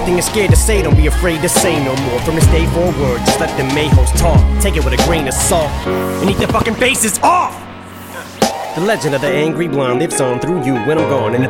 Thing is scared to say, don't be afraid to say no more. From this day forward, just let the mayhoes talk. Take it with a grain of salt and eat their fucking faces off. The legend of the angry blonde lives on through you when I'm gone, and the